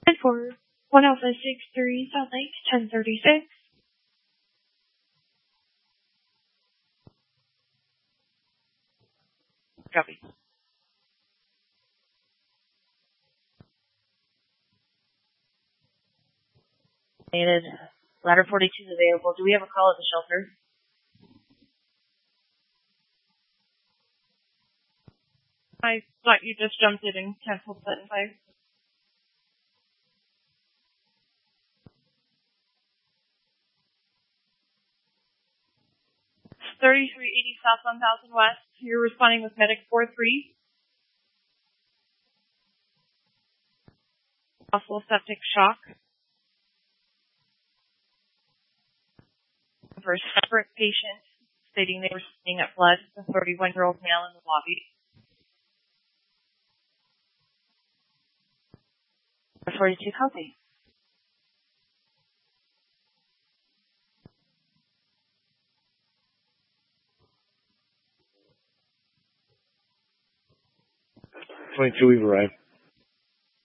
And for 1 Alpha 63 South Lake 1036. Copy. Needed. Ladder 42 is available. Do we have a call at the shelter? I thought you just jumped it and canceled button 5. It's 3380 South 1000 West. You're responding with medic 43. Possible septic shock. For a separate patient stating they were seeing at blood, a 31-year-old male in the lobby. 42 copy. We've arrived.